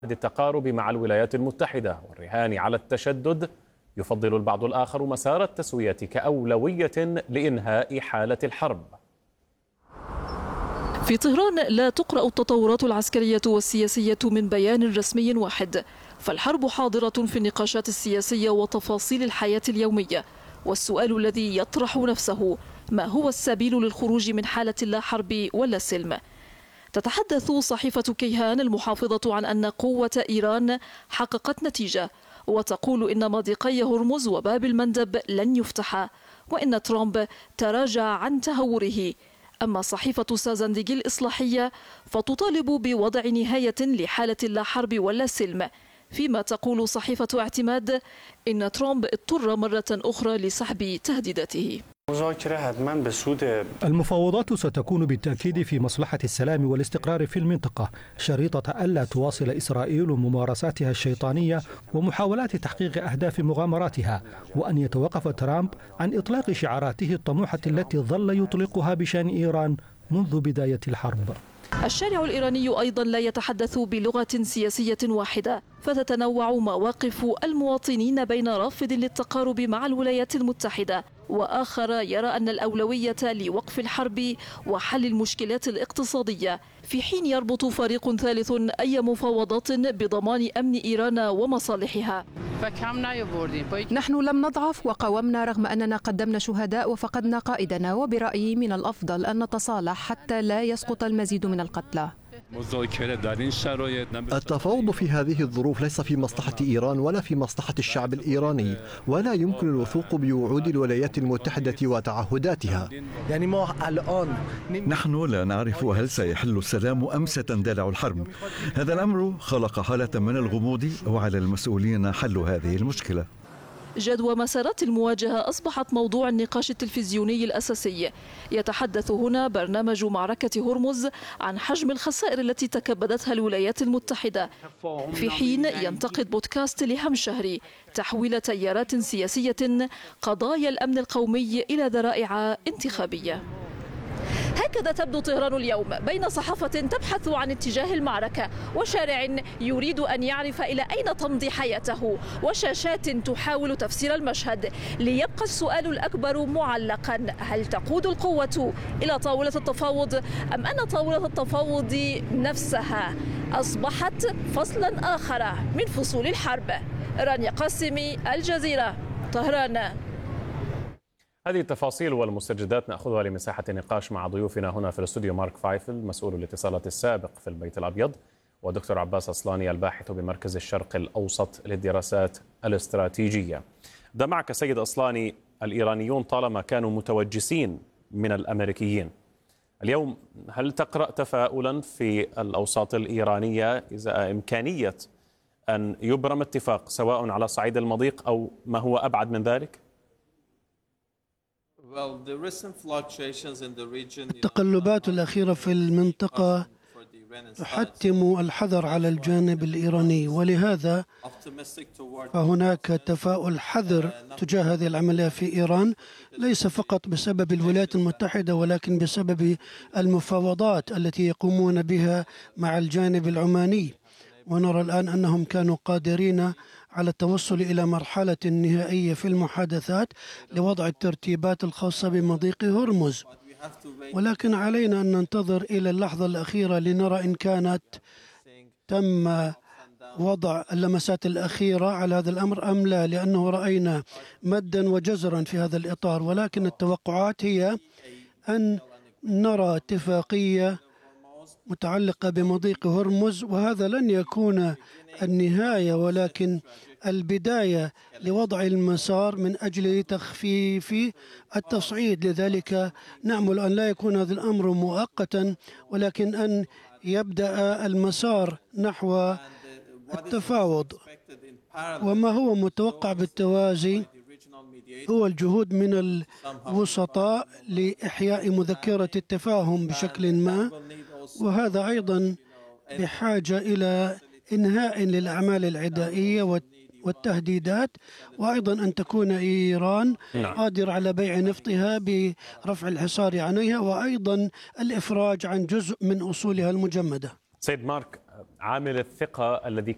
التقارب مع الولايات المتحدة والرهان على التشدد، يفضل البعض الآخر مسار التسوية كأولوية لإنهاء حالة الحرب. في طهران لا تقرأ التطورات العسكرية والسياسية من بيان رسمي واحد، فالحرب حاضرة في النقاشات السياسية وتفاصيل الحياة اليومية. والسؤال الذي يطرح نفسه: ما هو السبيل للخروج من حالة لا حرب ولا سلم؟ تتحدث صحيفة كيهان المحافظة عن أن قوة إيران حققت نتيجة، وتقول إن مضيقي هرمز وباب المندب لن يفتحا، وإن ترامب تراجع عن تهوره. أما صحيفة سازنديج الإصلاحية فتطالب بوضع نهاية لحالة لا حرب ولا سلم، فيما تقول صحيفة اعتماد إن ترامب اضطر مرة أخرى لسحب تهديداته. المفاوضات ستكون بالتأكيد في مصلحة السلام والاستقرار في المنطقة، شريطة ألا تواصل إسرائيل ممارساتها الشيطانية ومحاولات تحقيق أهداف مغامراتها، وأن يتوقف ترامب عن إطلاق شعاراته الطموحة التي ظل يطلقها بشأن إيران منذ بداية الحرب. الشارع الإيراني أيضا لا يتحدث بلغة سياسية واحدة، فتتنوع مواقف المواطنين بين رافض للتقارب مع الولايات المتحدة وآخر يرى أن الأولوية لوقف الحرب وحل المشكلات الاقتصادية، في حين يربط فريق ثالث أي مفاوضات بضمان أمن إيران ومصالحها. نحن لم نضعف وقاومنا رغم أننا قدمنا شهداء وفقدنا قائدنا، وبرأيي من الأفضل أن نتصالح حتى لا يسقط المزيد من القتلى. التفاوض في هذه الظروف ليس في مصلحة إيران ولا في مصلحة الشعب الإيراني، ولا يمكن الوثوق بوعود الولايات المتحدة وتعهداتها. نحن لا نعرف هل سيحل السلام أم ستندلع الحرب. هذا الأمر خلق حالة من الغموض، وعلى المسؤولين حل هذه المشكلة. جدوى مسارات المواجهة أصبحت موضوع النقاش التلفزيوني الأساسي. يتحدث هنا برنامج معركة هرمز عن حجم الخسائر التي تكبدتها الولايات المتحدة، في حين ينتقد بودكاست لهم شهري تحويل تيارات سياسية قضايا الأمن القومي إلى ذرائع انتخابية. هكذا تبدو طهران اليوم، بين صحافة تبحث عن اتجاه المعركة وشارع يريد أن يعرف إلى أين تمضي حياته، وشاشات تحاول تفسير المشهد. ليبقى السؤال الأكبر معلقا: هل تقود القوة إلى طاولة التفاوض، أم أن طاولة التفاوض نفسها أصبحت فصلا آخر من فصول الحرب؟ رانيا قاسمي، الجزيرة، طهران. هذه التفاصيل والمستجدات نأخذها لمساحة النقاش مع ضيوفنا هنا في الاستوديو: مارك فايفل مسؤول الاتصالات السابق في البيت الأبيض، ودكتور عباس أصلاني الباحث بمركز الشرق الأوسط للدراسات الاستراتيجية. ده معك سيد أصلاني، الإيرانيون طالما كانوا متوجسين من الأمريكيين، اليوم هل تقرأ تفاؤلا في الأوساط الإيرانية إذا إمكانية أن يبرم اتفاق سواء على صعيد المضيق أو ما هو أبعد من ذلك؟ التقلبات الأخيرة في المنطقة تحتم الحذر على الجانب الإيراني، ولهذا فهناك تفاؤل حذر تجاه هذه العملية في إيران، ليس فقط بسبب الولايات المتحدة ولكن بسبب المفاوضات التي يقومون بها مع الجانب العماني. ونرى الآن أنهم كانوا قادرين على التوصل إلى مرحلة نهائية في المحادثات لوضع الترتيبات الخاصة بمضيق هرمز، ولكن علينا أن ننتظر إلى اللحظة الأخيرة لنرى إن كانت تم وضع اللمسات الأخيرة على هذا الأمر أم لا، لأنه رأينا مدا وجزرا في هذا الإطار. ولكن التوقعات هي أن نرى اتفاقية متعلقة بمضيق هرمز، وهذا لن يكون النهاية ولكن البداية لوضع المسار من أجل تخفيف التصعيد. لذلك نأمل أن لا يكون هذا الأمر مؤقتا، ولكن أن يبدأ المسار نحو التفاوض. وما هو متوقع بالتوازي هو الجهود من الوسطاء لإحياء مذكرة التفاهم بشكل ما، وهذا أيضا بحاجة إلى إنهاء للأعمال العدائية والتهديدات، وأيضا أن تكون إيران قادرة على بيع نفطها برفع الحصار عنها، وأيضا الإفراج عن جزء من أصولها المجمدة. سيد مارك، عامل الثقة الذي